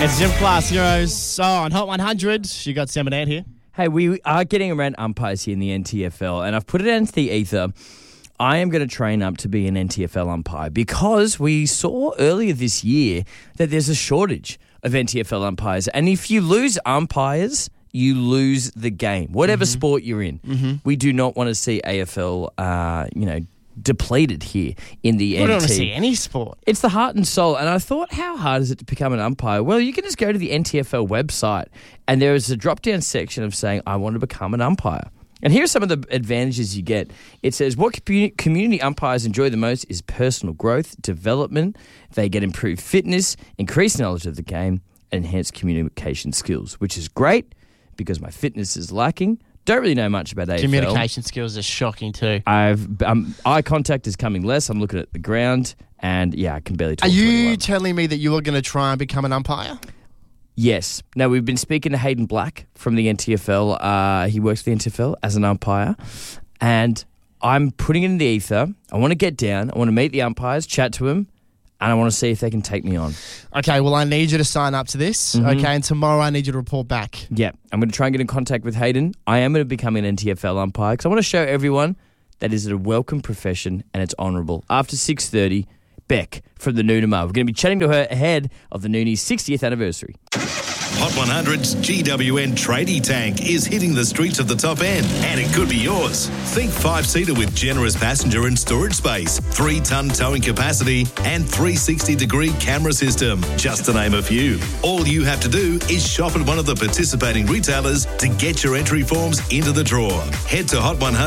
It's Gym Class Heroes. So on Hot 100, you got Sam and Ed here. Hey, we are getting around umpires here in the NTFL, and I've put it into the ether. I am going to train up to be an NTFL umpire because we saw earlier this year that there's a shortage of NTFL umpires. And if you lose umpires, you lose the game, whatever sport you're in. We do not want to see AFL, depleted here in the NT. We don't want to see any sport. It's the heart and soul. And I thought, how hard is it to become an umpire? Well, you can just go to the NTFL website and there is a drop-down section of saying, I want to become an umpire. And here are some of the advantages you get. It says what community umpires enjoy the most is personal growth, development. They get improved fitness, increased knowledge of the game, and enhanced communication skills, which is great because my fitness is lacking. Don't really know much about AFL. Communication skills are shocking too. Eye contact is coming less. I'm looking at the ground, and I can barely talk to anyone. Are you telling me that you are going to try and become an umpire? Yes. Now, we've been speaking to Hayden Black from the NTFL. He works for the NTFL as an umpire, and I'm putting it in the ether. I want to get down. I want to meet the umpires, chat to them, and I want to see if they can take me on. Okay, well, I need you to sign up to this, okay? And tomorrow I need you to report back. Yeah, I'm going to try and get in contact with Hayden. I am going to become an NTFL umpire because I want to show everyone that is a welcome profession and it's honourable. After 6:30, Beck from the Noonamar. We're going to be chatting to her ahead of the Noonies' 60th anniversary. Hot 100's GWN Tradie Tank is hitting the streets of the top end, and it could be yours. Think 5-seater with generous passenger and storage space, 3-ton towing capacity, and 360-degree camera system, just to name a few. All you have to do is shop at one of the participating retailers to get your entry forms into the draw. Head to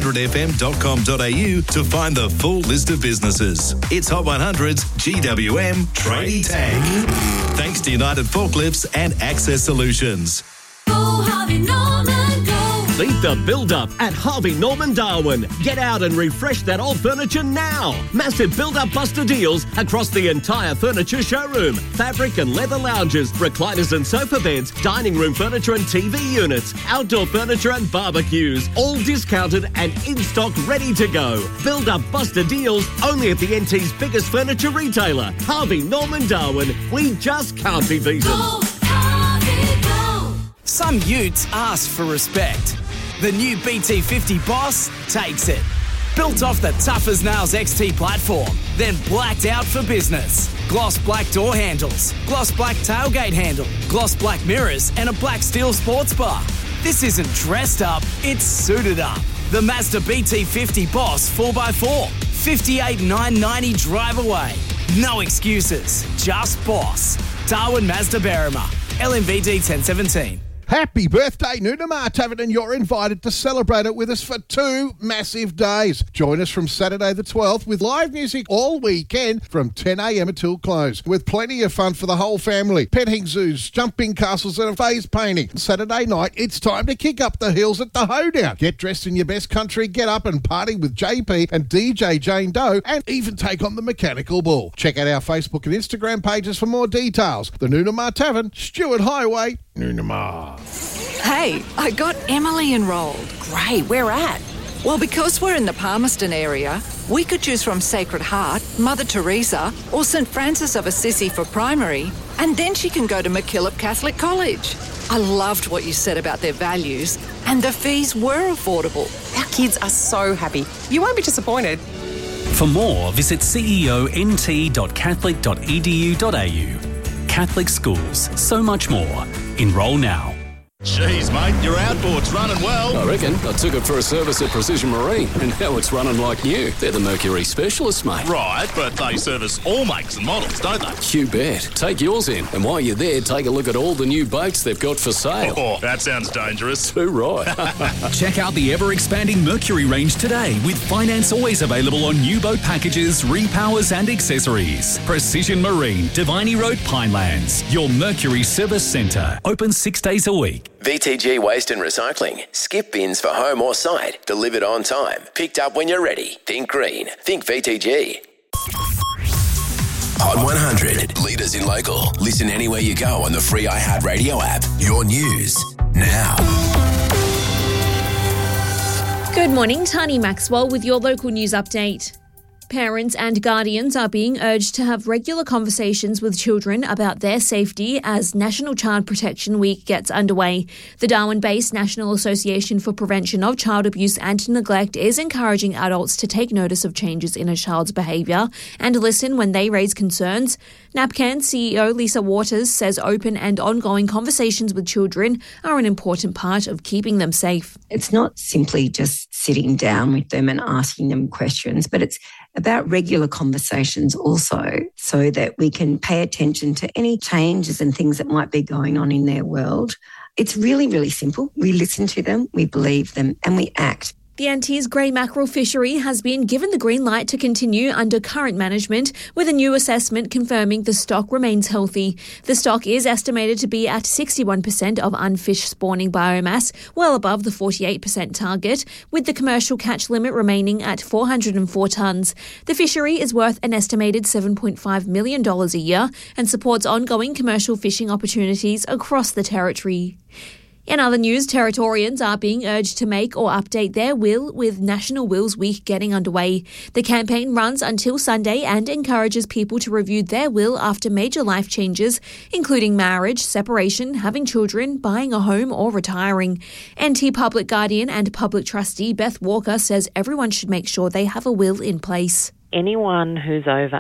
hot100fm.com.au to find the full list of businesses. It's Hot 100's GWM Tradie Tank. Thanks to United Forklifts and Access Solutions. Go Harvey Norman, go. Beat the build-up at Harvey Norman Darwin. Get out and refresh that old furniture now. Massive build-up buster deals across the entire furniture showroom. Fabric and leather lounges, recliners and sofa beds, dining room furniture and TV units, outdoor furniture and barbecues. All discounted and in stock, ready to go. Build-up buster deals only at the NT's biggest furniture retailer, Harvey Norman Darwin. We just can't be beaten. Go Harvey, go. Some utes ask for respect. The new BT50 Boss takes it. Built off the tough as nails XT platform, then blacked out for business. Gloss black door handles, gloss black tailgate handle, gloss black mirrors, and a black steel sports bar. This isn't dressed up, it's suited up. The Mazda BT50 Boss 4x4, 58,990 drive away. No excuses, just boss. Darwin Mazda Berrima, LMVD 1017. Happy birthday, Noonamar Tavern, and you're invited to celebrate it with us for 2 massive days. Join us from Saturday the 12th with live music all weekend from 10 a.m. until close, with plenty of fun for the whole family. Petting zoos, jumping castles and phase painting. Saturday night, it's time to kick up the hills at the Hoedown. Get dressed in your best country, get up and party with JP and DJ Jane Doe, and even take on the mechanical bull. Check out our Facebook and Instagram pages for more details. The Noonamar Tavern, Stewart Highway, Noonamar. Hey, I got Emily enrolled. Great, where at? Well, because we're in the Palmerston area, we could choose from Sacred Heart, Mother Teresa, or St Francis of Assisi for primary, and then she can go to MacKillop Catholic College. I loved what you said about their values, and the fees were affordable. Our kids are so happy. You won't be disappointed. For more, visit ceont.catholic.edu.au. Catholic schools, so much more. Enrol now. Jeez, mate, your outboard's running well. I reckon. I took it for a service at Precision Marine, and now it's running like new. They're the Mercury specialists, mate. Right, but they service all makes and models, don't they? You bet. Take yours in, and while you're there, take a look at all the new boats they've got for sale. Oh, that sounds dangerous. Too right. Check out the ever-expanding Mercury range today, with finance always available on new boat packages, repowers and accessories. Precision Marine, Diviny Road, Pinelands. Your Mercury Service Centre. Open 6 days a week. VTG Waste and Recycling. Skip bins for home or site. Delivered on time. Picked up when you're ready. Think green. Think VTG. Hot 100. Leaders in local. Listen anywhere you go on the free iHeartRadio app. Your news now. Good morning, Tani Maxwell with your local news update. Parents and guardians are being urged to have regular conversations with children about their safety as National Child Protection Week gets underway. The Darwin-based National Association for Prevention of Child Abuse and Neglect is encouraging adults to take notice of changes in a child's behaviour and listen when they raise concerns. NAPCAN CEO Lisa Waters says open and ongoing conversations with children are an important part of keeping them safe. It's not simply just sitting down with them and asking them questions, but it's about regular conversations also, so that we can pay attention to any changes and things that might be going on in their world. It's really, really simple. We listen to them, we believe them, and we act. The Antilles grey mackerel fishery has been given the green light to continue under current management, with a new assessment confirming the stock remains healthy. The stock is estimated to be at 61% of unfished spawning biomass, well above the 48% target, with the commercial catch limit remaining at 404 tonnes. The fishery is worth an estimated $7.5 million a year and supports ongoing commercial fishing opportunities across the territory. In other news, Territorians are being urged to make or update their will, with National Wills Week getting underway. The campaign runs until Sunday and encourages people to review their will after major life changes, including marriage, separation, having children, buying a home or retiring. NT Public Guardian and Public Trustee Beth Walker says everyone should make sure they have a will in place. Anyone who's over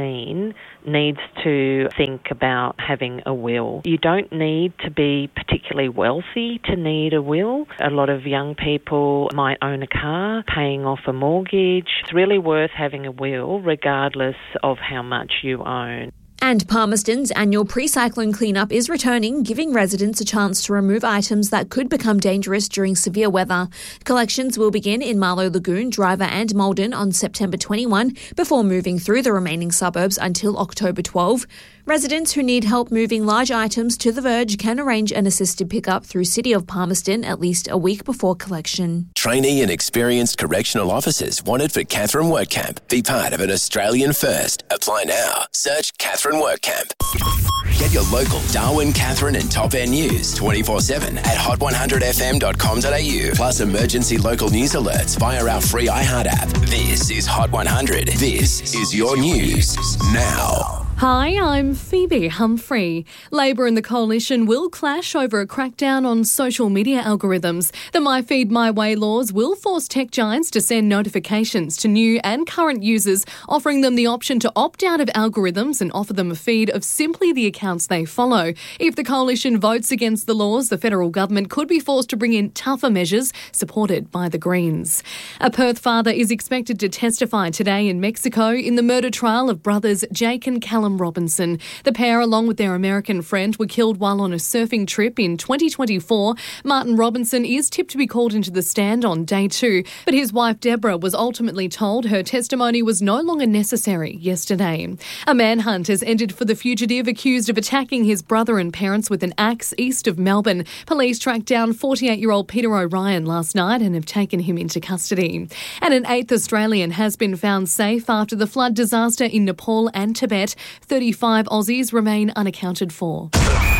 18 needs to think about having a will. You don't need to be particularly wealthy to need a will. A lot of young people might own a car, paying off a mortgage. It's really worth having a will regardless of how much you own. And Palmerston's annual pre-cyclone cleanup is returning, giving residents a chance to remove items that could become dangerous during severe weather. Collections will begin in Marlow Lagoon, Driver and Malden on September 21, before moving through the remaining suburbs until October 12. Residents who need help moving large items to the verge can arrange an assisted pickup through City of Palmerston at least a week before collection. Trainee and experienced correctional officers wanted for Catherine WorkCamp. Be part of an Australian first. Apply now. Search Catherine WorkCamp. Get your local Darwin, Catherine and Top End news 24/7 at hot100fm.com.au. Plus emergency local news alerts via our free iHeart app. This is Hot 100. This is your news now. Hi, I'm Phoebe Humphrey. Labor and the Coalition will clash over a crackdown on social media algorithms. The My Feed My Way laws will force tech giants to send notifications to new and current users, offering them the option to opt out of algorithms and offer them a feed of simply the accounts they follow. If the Coalition votes against the laws, the federal government could be forced to bring in tougher measures, supported by the Greens. A Perth father is expected to testify today in Mexico in the murder trial of brothers Jake and Callum Robinson. The pair, along with their American friend, were killed while on a surfing trip in 2024. Martin Robinson is tipped to be called into the stand on day 2, but his wife Deborah was ultimately told her testimony was no longer necessary yesterday. A manhunt has ended for the fugitive accused of attacking his brother and parents with an axe east of Melbourne. Police tracked down 48-year-old Peter O'Ryan last night and have taken him into custody. And an 8th Australian has been found safe after the flood disaster in Nepal and Tibet. 35 Aussies remain unaccounted for.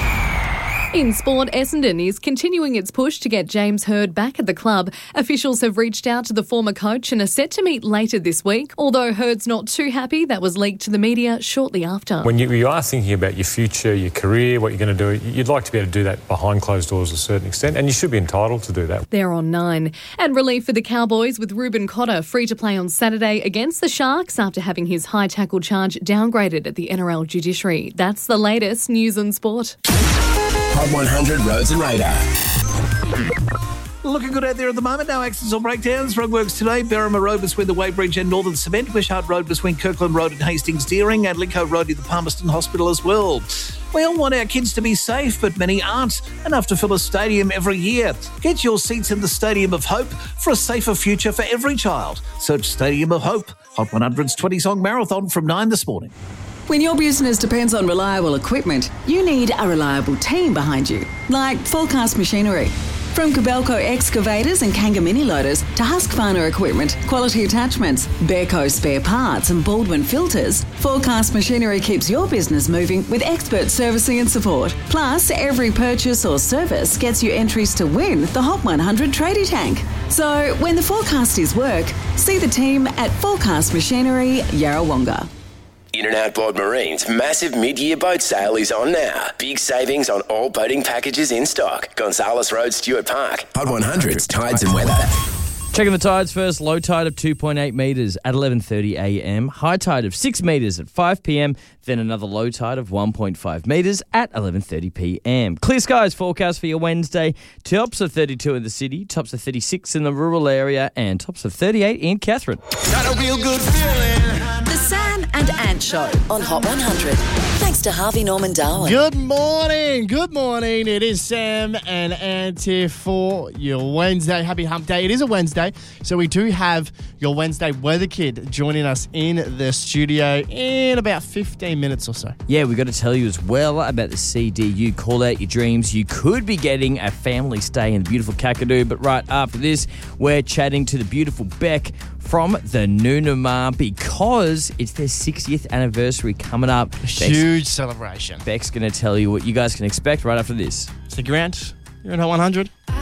In sport, Essendon is continuing its push to get James Hird back at the club. Officials have reached out to the former coach and are set to meet later this week. Although Hird's not too happy, that was leaked to the media shortly after. When you are thinking about your future, your career, what you're going to do, you'd like to be able to do that behind closed doors to a certain extent, and you should be entitled to do that. They're on 9. And relief for the Cowboys with Ruben Cotter free to play on Saturday against the Sharks after having his high tackle charge downgraded at the NRL judiciary. That's the latest news and sport. Hot 100 Roads and Radar. Looking good out there at the moment. No accidents or breakdowns. Roadworks today. Berrima Road between the Weybridge and Northern Cement. Wishart Road between Kirkland Road and Hastings Deering. And Lincoln Road near the Palmerston Hospital as well. We all want our kids to be safe, but many aren't. Enough to fill a stadium every year. Get your seats in the Stadium of Hope for a safer future for every child. Search Stadium of Hope. Hot 100's 20-song marathon from 9 this morning. When your business depends on reliable equipment, you need a reliable team behind you, like Forecast Machinery. From Kobelco excavators and Kanga mini loaders to Husqvarna equipment, quality attachments, Bearco spare parts and Baldwin filters, Forecast Machinery keeps your business moving with expert servicing and support. Plus, every purchase or service gets you entries to win the Hot 100 Tradie Tank. So, when the forecast is work, see the team at Forecast Machinery, Yarrawonga. In and Out Board Marine's massive mid-year boat sale is on now. Big savings on all boating packages in stock. Gonzales Road, Stuart Park. Hot 100's Tides and Weather. Checking the tides first. Low tide of 2.8 metres at 11:30 a.m. High tide of 6 metres at 5 p.m. Then another low tide of 1.5 metres at 11:30 p.m. Clear skies forecast for your Wednesday. Tops of 32 in the city, tops of 36 in the rural area, and tops of 38 in Katherine. Got a real good feeling. The Sam and Ant Show on Hot 100. Thanks to Harvey Norman Darwin. Good morning. It is Sam and Ant here for your Wednesday. Happy hump day. It is a Wednesday, so we do have your Wednesday weather kid joining us in the studio in about 15 minutes or so. Yeah, we've got to tell you as well about the CDU Call Out Your Dreams. You could be getting a family stay in the beautiful Kakadu, but right after this, we're chatting to the beautiful Beck from the Noonamar because it's their 60th anniversary coming up. Huge celebration. Beck's going to tell you what you guys can expect right after this. Stick around. You're in Hot 100.